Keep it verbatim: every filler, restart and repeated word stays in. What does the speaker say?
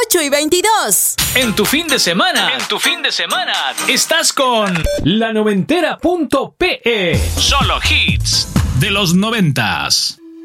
ocho y veintidós. En tu fin de semana, en tu fin de semana, estás con la noventera punto pe. Solo hits de los noventas.